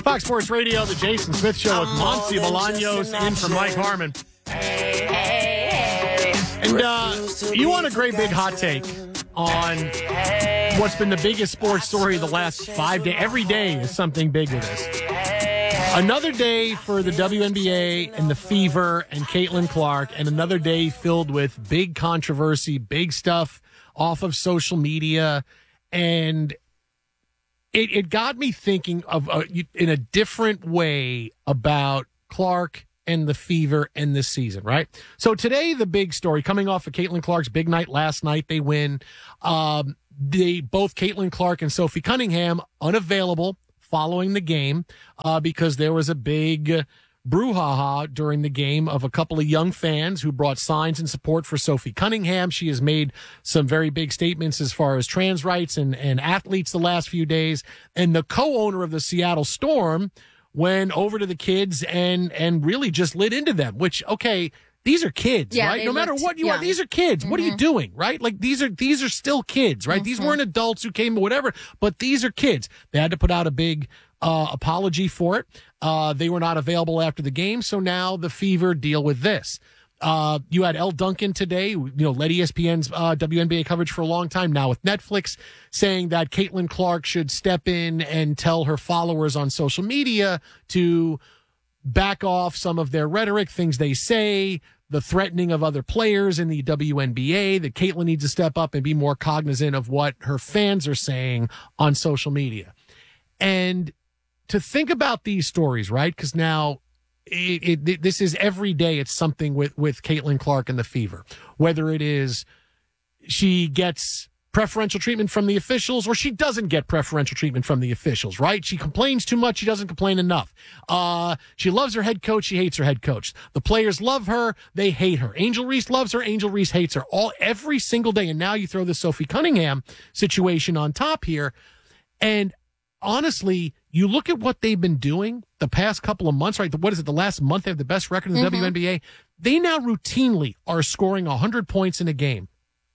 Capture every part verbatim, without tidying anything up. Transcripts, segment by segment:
Fox Sports Radio, the Jason Smith Show with Monty Bolaños in for Mike Harmon. And uh, you want a great big hot take on what's been the biggest sports story of the last five days. Every day is something big with this. Another day for the W N B A and the Fever and Caitlin Clark, and another day filled with big controversy, big stuff off of social media. And it, it got me thinking of uh, in a different way about Clark and the Fever and this season, right? So today, the big story coming off of Caitlin Clark's big night last night, they win. Um, they both Caitlin Clark and Sophie Cunningham unavailable following the game uh, because there was a big brouhaha during the game of a couple of young fans who brought signs in support for Sophie Cunningham. She has made some very big statements as far as trans rights and, and athletes the last few days. And the co-owner of the Seattle Storm went over to the kids and and really just lit into them, which, okay, these are kids, yeah, right? No matter what you young. are, these are kids. Mm-hmm. What are you doing, right? Like, these are these are still kids, right? Mm-hmm. These weren't adults who came or whatever, but these are kids. They had to put out a big uh, apology for it. Uh, they were not available after the game, so now the Fever deal with this. Uh, you had Elle Duncan today, you know, led E S P N's uh, W N B A coverage for a long time now with Netflix, saying that Caitlin Clark should step in and tell her followers on social media to back off some of their rhetoric, things they say, the threatening of other players in the W N B A, that Caitlin needs to step up and be more cognizant of what her fans are saying on social media. And to think about these stories, right? Because now It, it, this is every day. It's something with, with Caitlin Clark and the Fever, whether it is she gets preferential treatment from the officials or she doesn't get preferential treatment from the officials, right? She complains too much. She doesn't complain enough. Uh, she loves her head coach. She hates her head coach. The players love her. They hate her. Angel Reese loves her. Angel Reese hates her all every single day. And now you throw the Sophie Cunningham situation on top here. And honestly, you look at what they've been doing the past couple of months, right? What is it? The last month they have the best record in the mm-hmm. W N B A. They now routinely are scoring one hundred points in a game.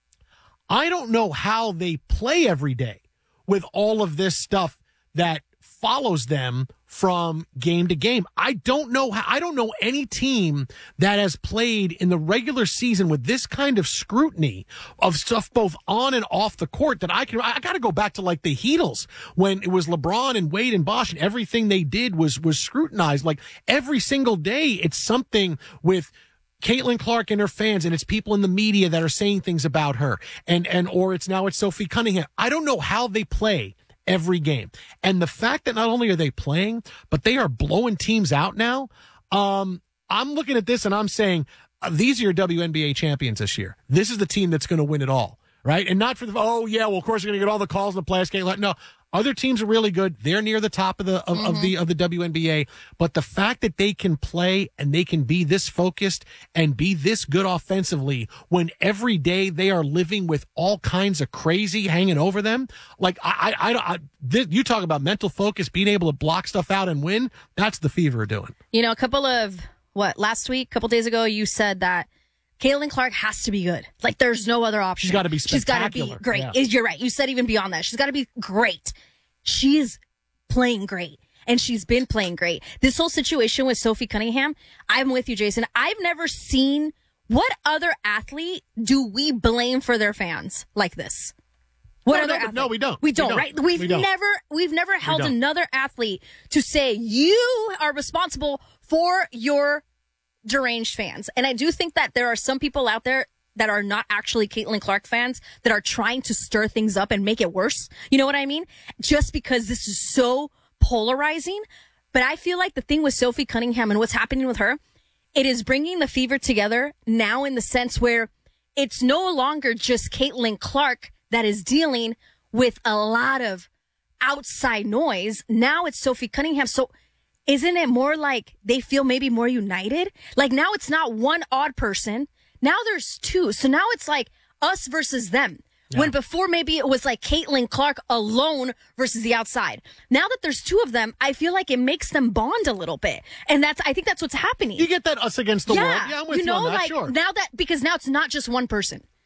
I don't know how they play every day with all of this stuff that follows them from game to game. I don't know how, I don't know any team that has played in the regular season with this kind of scrutiny of stuff both on and off the court that I can, I got to go back to like the Heatles when it was LeBron and Wade and Bosh and everything they did was, was scrutinized. Like every single day, it's something with Caitlin Clark and her fans, and it's people in the media that are saying things about her, and, and, or it's now it's Sophie Cunningham. I don't know how they play every game. And the fact that not only are they playing, but they are blowing teams out now. Um, I'm looking at this and I'm saying, uh, these are your W N B A champions this year. This is the team that's going to win it all, right? And not for the, oh yeah, well, of course you're going to get all the calls in the playoffs game. No, other teams are really good. They're near the top of the, of, mm-hmm. of the, of the W N B A. But the fact that they can play and they can be this focused and be this good offensively when every day they are living with all kinds of crazy hanging over them. Like I, I, I, I this, you talk about mental focus, being able to block stuff out and win. That's the Fever are doing. You know, a couple of what last week, a couple days ago, you said that Caitlin Clark has to be good. Like, there's no other option. She's got to be spectacular. She's got to be great. Yeah. You're right. You said even beyond that. She's got to be great. She's playing great. And she's been playing great. This whole situation with Sophie Cunningham, I'm with you, Jason. I've never seen what other athlete do we blame for their fans like this? What no, other no, athlete? No, we don't. We don't, we don't. right? We've we don't. never, we've never held we another athlete to say you are responsible for your deranged fans. And I do think that there are some people out there that are not actually Caitlin Clark fans that are trying to stir things up and make it worse. You know what I mean? Just because this is so polarizing. But I feel like the thing with Sophie Cunningham and what's happening with her, it is bringing the Fever together now in the sense where it's no longer just Caitlin Clark that is dealing with a lot of outside noise. Now it's Sophie Cunningham. So isn't it more like they feel maybe more united? Like now it's not one odd person. Now there's two. So now it's like us versus them. Yeah. When before maybe it was like Caitlin Clark alone versus the outside. Now that there's two of them, I feel like it makes them bond a little bit. And that's, I think that's what's happening. You get that us against the yeah, world. Yeah, I'm with you, know, you on that, like sure. Now that, because now it's not just one person.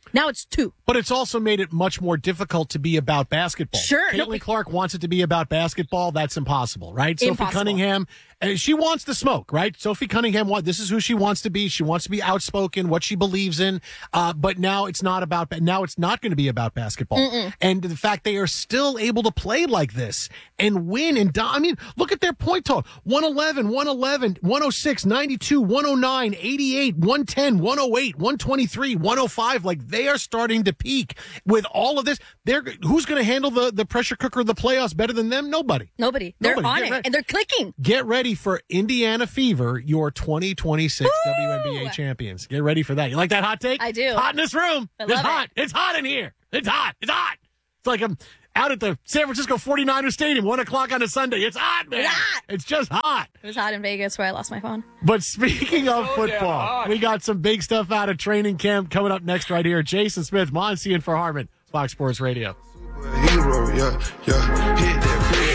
Now it's two. But it's also made it much more difficult to be about basketball. Sure. Caitlin No, but- Clark wants it to be about basketball. That's impossible, right? Impossible. Sophie Cunningham, and she wants the smoke, right? Sophie Cunningham, what this is who she wants to be. She wants to be outspoken, what she believes in. Uh, but now it's not about. Now it's not going to be about basketball. Mm-mm. And the fact they are still able to play like this and win and do- I mean, look at their point total: one eleven, one eleven, one oh six, ninety-two, one oh nine, eighty-eight, one ten, one oh eight, one twenty-three, one oh five. Like they are starting to peak with all of this. They're who's going to handle the, the pressure cooker of the playoffs better than them? Nobody. Nobody. They're Nobody. on Get it, ready. and they're clicking. Get ready for Indiana Fever, your twenty twenty-six Woo! W N B A champions. Get ready for that. You like that hot take? I do. Hot in this room. I It's love hot. it. It's hot in here. It's hot. It's hot. It's like I'm out at the San Francisco forty-niners Stadium, one o'clock on a Sunday. It's hot, man. It's hot. It's just hot. It was hot in Vegas where I lost my phone. But speaking of Oh, football, yeah. we got some big stuff out of training camp coming up next right here. Jason Smith, Monty and for Harmon, Fox Sports Radio. Hero, yeah, yeah, hit that big.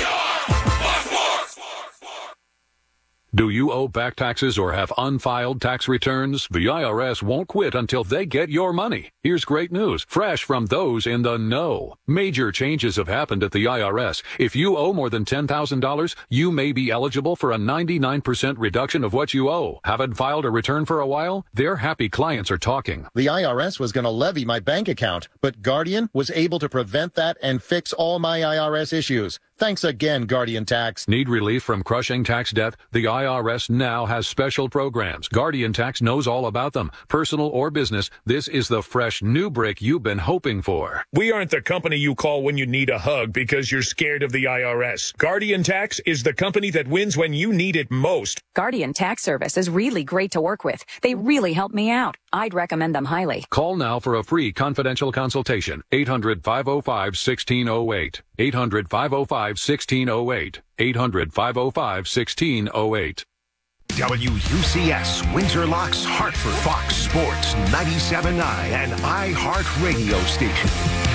Do you owe back taxes or have unfiled tax returns? The I R S won't quit until they get your money. Here's great news, fresh from those in the know. Major changes have happened at the I R S. If you owe more than ten thousand dollars, you may be eligible for a ninety-nine percent reduction of what you owe. Haven't filed a return for a while? Their happy clients are talking. The I R S was going to levy my bank account, but Guardian was able to prevent that and fix all my I R S issues. Thanks again, Guardian Tax. Need relief from crushing tax debt? The I R S now has special programs. Guardian Tax knows all about them. Personal or business, this is the fresh new break you've been hoping for. We aren't the company you call when you need a hug because you're scared of the I R S. Guardian Tax is the company that wins when you need it most. Guardian Tax Service is really great to work with. They really help me out. I'd recommend them highly. Call now for a free confidential consultation. eight hundred, five oh five, one six oh eight. eight hundred, five oh five, one six oh eight. eight hundred, five oh five, one six oh eight. W U C S, Windsor Locks, Hartford, Fox Sports, ninety-seven point nine, and iHeart Radio Station.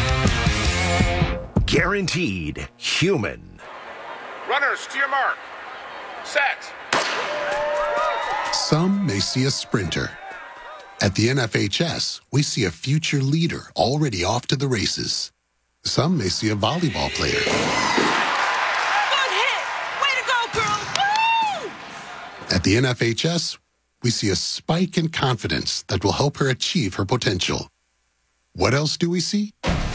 Guaranteed human. Runners, to your mark. Set. Some may see a sprinter. At the N F H S, we see a future leader already off to the races. Some may see a volleyball player. Good hit! Way to go, girls! Woo! At the N F H S, we see a spike in confidence that will help her achieve her potential. What else do we see?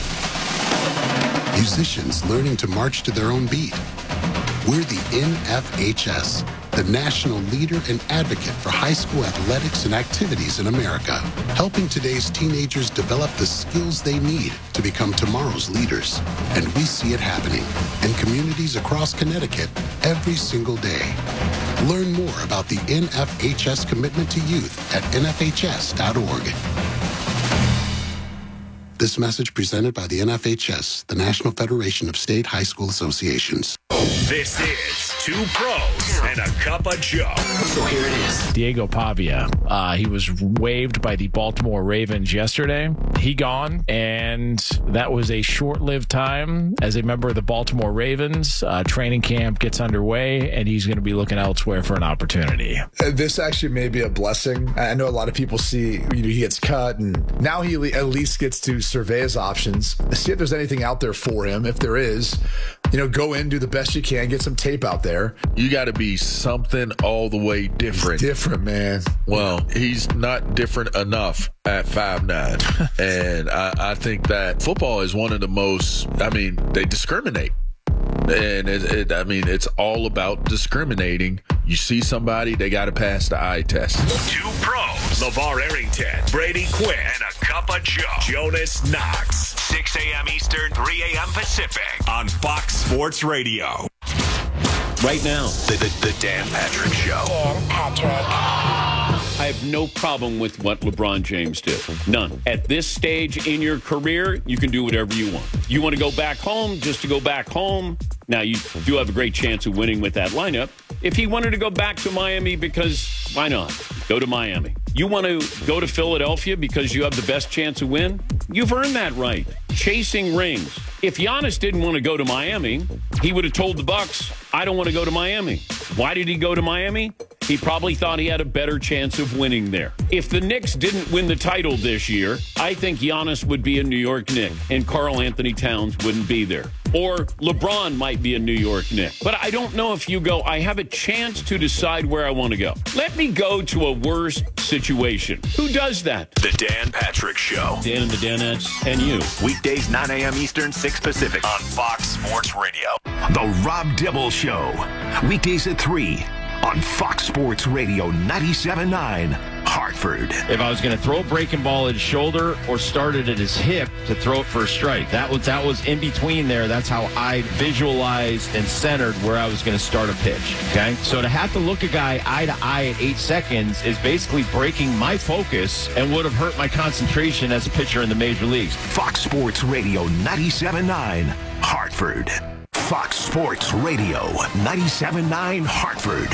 Musicians learning to march to their own beat. We're the N F H S, the national leader and advocate for high school athletics and activities in America, helping today's teenagers develop the skills they need to become tomorrow's leaders. And we see it happening in communities across Connecticut every single day. Learn more about the N F H S commitment to youth at N F H S dot org. This message presented by the N F H S, the National Federation of State High School Associations. This is Two Pros and a Cup of Joe. So here it is. Diego Pavia, uh, he was waived by the Baltimore Ravens yesterday. He gone, and that was a short-lived time as a member of the Baltimore Ravens. Uh, training camp gets underway, and he's going to be looking elsewhere for an opportunity. Uh, This actually may be a blessing. I know a lot of people see, you know, he gets cut, and now he at least gets to survey his options, see if there's anything out there for him. If there is, you know, go in, do the best you can, get some tape out there. You got to be something all the way different. He's different, man. Well, he's not different enough at five nine. And I, I think that football is one of the most, I mean, they discriminate. And it, it, I mean, it's all about discriminating. You see somebody, they got to pass the eye test. Two Pros, LeVar Arrington, Brady Quinn, and a Cup of Joe, Jonas Knox. six a.m. Eastern, three a.m. Pacific on Fox Sports Radio. Right now, the, the, the Dan Patrick Show. Dan Patrick. I have no problem with what LeBron James did. None. At this stage in your career, you can do whatever you want. You want to go back home just to go back home. Now, you do have a great chance of winning with that lineup. If he wanted to go back to Miami, because why not? Go to Miami. You want to go to Philadelphia because you have the best chance to win? You've earned that right. Chasing rings If Giannis didn't want to go to Miami, he would have told the Bucks, I don't want to go to Miami. Why did he go to Miami? He probably thought he had a better chance of winning there. If the Knicks didn't win the title this year, I think Giannis would be a New York Knick and Karl Anthony Towns wouldn't be there. Or LeBron might be a New York Knick. But I don't know if you go, I have a chance to decide where I want to go. Let me go to a worse situation. Who does that? The Dan Patrick Show. Dan and the Danettes and you. Weekdays, nine a.m. Eastern, six Pacific on Fox Sports Radio. The Rob Dibble Show. Weekdays at three on Fox Sports Radio ninety-seven point nine, Hartford. If I was going to throw a breaking ball at his shoulder or start it at his hip to throw it for a strike, that was that was in between there. That's how I visualized and centered where I was going to start a pitch. Okay, so to have to look a guy eye to eye at eight seconds is basically breaking my focus and would have hurt my concentration as a pitcher in the major leagues. Fox Sports Radio ninety-seven point nine, Hartford. Fox Sports Radio ninety-seven point nine, Hartford.